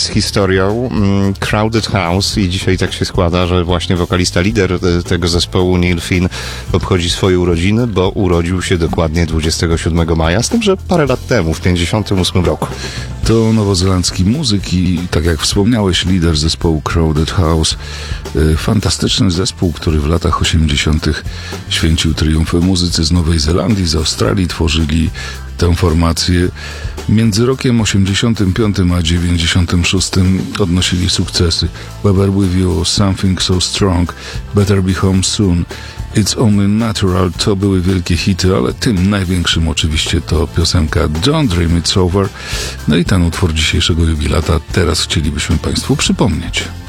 z historią Crowded House i dzisiaj tak się składa, że właśnie wokalista, lider tego zespołu Neil Finn obchodzi swoje urodziny, bo urodził się dokładnie 27 maja, z tym, że parę lat temu, w 58 roku. To nowozelandzki muzyk i, tak jak wspomniałeś, lider zespołu Crowded House. Fantastyczny zespół, który w latach 80. święcił triumfy. Muzycy z Nowej Zelandii, z Australii tworzyli tę formację. Między rokiem 85 a 96 odnosili sukcesy. Weather With You, Something So Strong, Better Be Home Soon, It's Only Natural to były wielkie hity, ale tym największym oczywiście to piosenka Don't Dream It's Over. No i ten utwór dzisiejszego jubilata teraz chcielibyśmy Państwu przypomnieć.